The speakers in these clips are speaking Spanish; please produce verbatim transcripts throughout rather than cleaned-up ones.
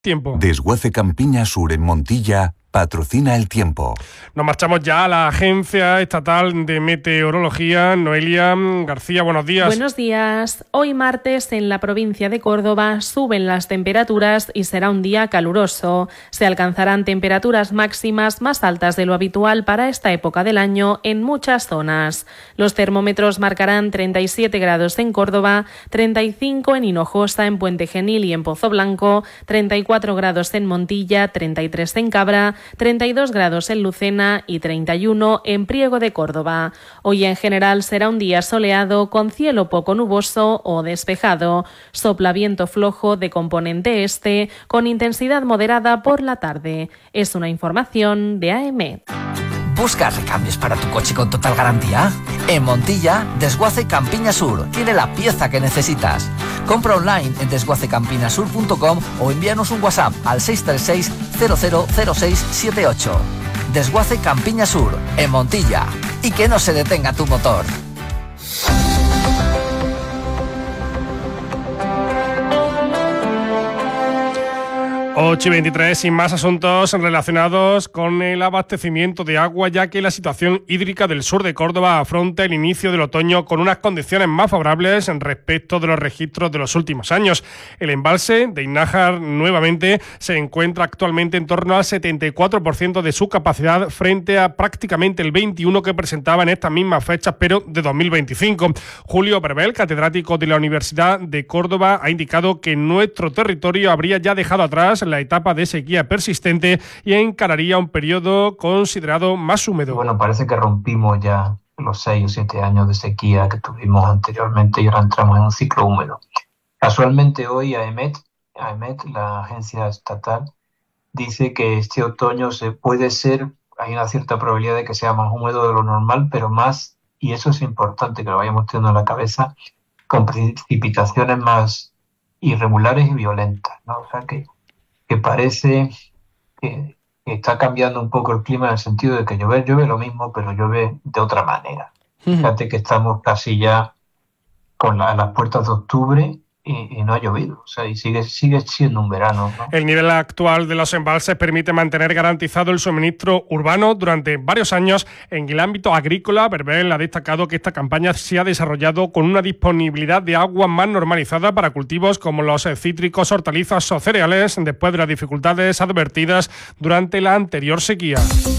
Tiempo. Desguace Campiña Sur en Montilla patrocina el tiempo. Nos marchamos ya a la Agencia Estatal de Meteorología. Noelia García, buenos días. Buenos días. Hoy martes en la provincia de Córdoba suben las temperaturas y será un día caluroso. Se alcanzarán temperaturas máximas más altas de lo habitual para esta época del año en muchas zonas. Los termómetros marcarán treinta y siete grados en Córdoba, treinta y cinco en Hinojosa, en Puente Genil y en Pozo Blanco, treinta y cuatro grados en Montilla, treinta y tres en Cabra, treinta y dos grados en Lucena y treinta y uno en Priego de Córdoba. Hoy en general será un día soleado con cielo poco nuboso o despejado. Sopla viento flojo de componente este con intensidad moderada por la tarde. Es una información de A M E T. ¿Buscas recambios para tu coche con total garantía? En Montilla, Desguace Campiña Sur tiene la pieza que necesitas. Compra online en desguace campina sur punto com o envíanos un WhatsApp al seis tres seis cero cero cero seis siete ocho. Desguace Campiña Sur, en Montilla. Y que no se detenga tu motor. ocho y veintitrés y más asuntos relacionados con el abastecimiento de agua, ya que la situación hídrica del sur de Córdoba afronta el inicio del otoño con unas condiciones más favorables respecto de los registros de los últimos años. El embalse de Innájar nuevamente se encuentra actualmente en torno al setenta y cuatro por ciento de su capacidad frente a prácticamente el veintiuno por ciento que presentaba en estas mismas fechas, pero de dos mil veinticinco. Julio Berbel, catedrático de la Universidad de Córdoba, ha indicado que nuestro territorio habría ya dejado atrás la etapa de sequía persistente y encararía un periodo considerado más húmedo. Bueno, parece que rompimos ya los seis o siete años de sequía que tuvimos anteriormente y ahora entramos en un ciclo húmedo. Casualmente hoy A E M E T, A E M E T, la agencia estatal, dice que este otoño se puede ser, hay una cierta probabilidad de que sea más húmedo de lo normal, pero más, y eso es importante que lo vayamos teniendo en la cabeza, con precipitaciones más irregulares y violentas, ¿no? O sea que que parece que, que está cambiando un poco el clima en el sentido de que llueve, llueve lo mismo, pero llueve de otra manera. Uh-huh. Fíjate que estamos casi ya con la, a las puertas de octubre y, y no ha llovido, o sea, y sigue, sigue siendo un verano, ¿no? El nivel actual de los embalses permite mantener garantizado el suministro urbano durante varios años. En el ámbito agrícola, Berbel ha destacado que esta campaña se ha desarrollado con una disponibilidad de agua más normalizada para cultivos como los cítricos, hortalizas o cereales, después de las dificultades advertidas durante la anterior sequía.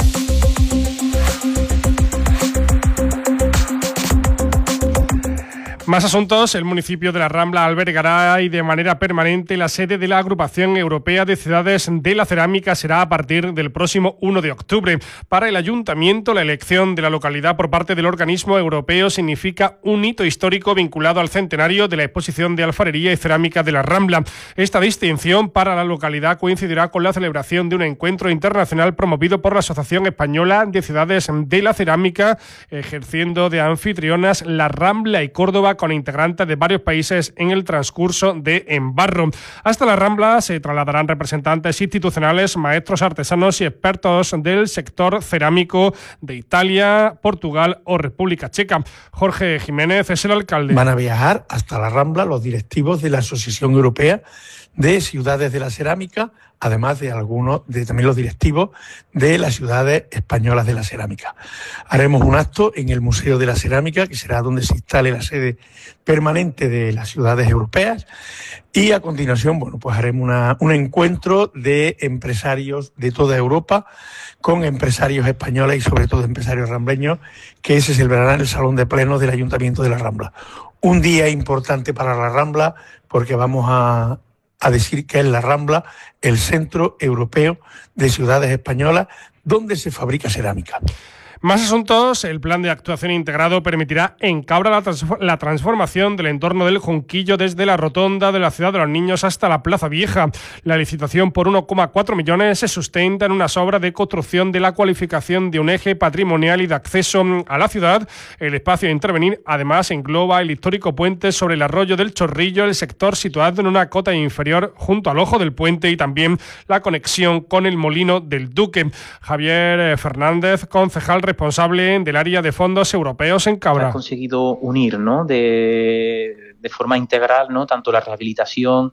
Más asuntos. El municipio de La Rambla albergará y de manera permanente la sede de la Agrupación Europea de Ciudades de la Cerámica. Será a partir del próximo uno de octubre. Para el Ayuntamiento, la elección de la localidad por parte del organismo europeo significa un hito histórico vinculado al centenario de la exposición de alfarería y cerámica de La Rambla. Esta distinción para la localidad coincidirá con la celebración de un encuentro internacional promovido por la Asociación Española de Ciudades de la Cerámica, ejerciendo de anfitrionas La Rambla y Córdoba, con integrantes de varios países en el transcurso de Embarro. Hasta La Rambla se trasladarán representantes institucionales, maestros artesanos y expertos del sector cerámico de Italia, Portugal o República Checa. Jorge Jiménez es el alcalde. Van a viajar hasta La Rambla los directivos de la Asociación Europea de Ciudades de la Cerámica, además de algunos de también los directivos de las ciudades españolas de la cerámica. Haremos un acto en el Museo de la Cerámica, que será donde se instale la sede permanente de las ciudades europeas, y a continuación, bueno, pues haremos una, un encuentro de empresarios de toda Europa con empresarios españoles y sobre todo empresarios rambleños, que se celebrará en el Salón de Plenos del Ayuntamiento de La Rambla. Un día importante para La Rambla porque vamos a a decir que es La Rambla el centro europeo de ciudades españolas donde se fabrica cerámica. Más asuntos. El plan de actuación integrado permitirá en Cabra la, trans- la transformación del entorno del Junquillo desde la rotonda de la Ciudad de los Niños hasta la Plaza Vieja. La licitación por uno coma cuatro millones se sustenta en unas obras de construcción de la cualificación de un eje patrimonial y de acceso a la ciudad. El espacio a intervenir además engloba el histórico puente sobre el arroyo del Chorrillo, el sector situado en una cota inferior junto al ojo del puente y también la conexión con el Molino del Duque. Javier Fernández, concejal responsable del área de fondos europeos en Cabra. Ha conseguido unir, ¿no?, de, de forma integral, ¿no?, tanto la rehabilitación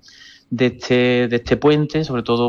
de este, de este puente, sobre todo